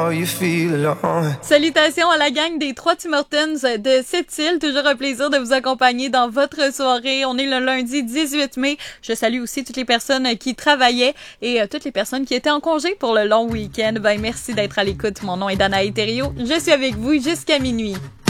Salutations à la gang des Trois Tim Hortons de Sept-Îles. Toujours un plaisir de vous accompagner dans votre soirée. On est le lundi 18 mai. Je salue aussi toutes les personnes qui travaillaient et toutes les personnes qui étaient en congé pour le long week-end. Ben, merci d'être à l'écoute. Mon nom est Danae Thériault. Je suis avec vous jusqu'à minuit.